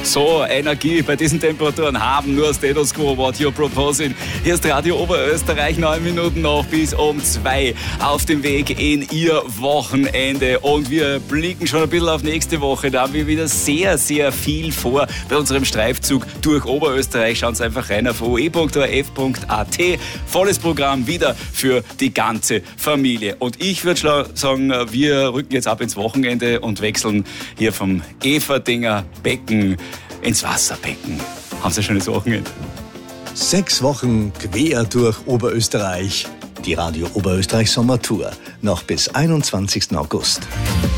So, Energie bei diesen Temperaturen haben nur Status Quo, what you're proposing. Hier ist Radio Oberösterreich, 9 Minuten noch bis um 2 auf dem Weg in Ihr Wochenende. Und wir blicken schon ein bisschen auf nächste Woche. Da haben wir wieder sehr, sehr viel vor bei unserem Streifzug durch Oberösterreich. Schauen Sie einfach rein auf oe.orf.at. Volles Programm wieder für die ganze Familie. Und ich würde sagen, wir rücken jetzt ab ins Wochenende und wechseln hier vom Everdinger Becken ins Wasserbecken. Haben Sie ein schönes Wochenende. 6 Wochen quer durch Oberösterreich. Die Radio Oberösterreich Sommertour noch bis 21. August.